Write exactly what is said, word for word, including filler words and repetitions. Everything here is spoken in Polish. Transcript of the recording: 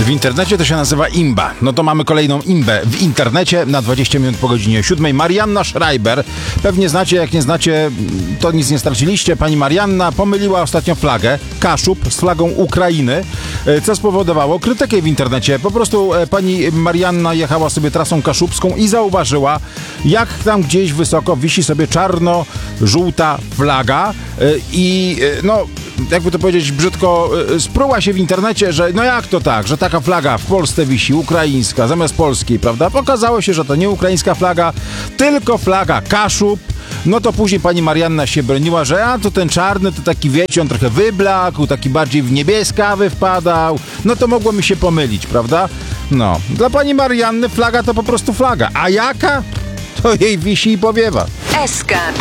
W internecie to się nazywa imba. No to mamy kolejną imbę w internecie na dwadzieścia minut po godzinie siódmej. Marianna Schreiber. Pewnie znacie, jak nie znacie, to nic nie straciliście. Pani Marianna pomyliła ostatnio flagę Kaszub z flagą Ukrainy, co spowodowało krytykę w internecie. Po prostu pani Marianna jechała sobie trasą kaszubską i zauważyła, jak tam gdzieś wysoko wisi sobie czarno-żółta flaga i no, jakby to powiedzieć brzydko, spruła się w internecie, że no jak to tak, że taka flaga w Polsce wisi, ukraińska, zamiast polskiej, prawda? Okazało się, że to nie ukraińska flaga, tylko flaga Kaszub. No to później pani Marianna się broniła, że a to ten czarny to taki, wiecie, on trochę wyblakł, taki bardziej w niebieskawy wpadał. No to mogło mi się pomylić, prawda? No, dla pani Marianny flaga to po prostu flaga, a jaka? To jej wisi i powiewa. S K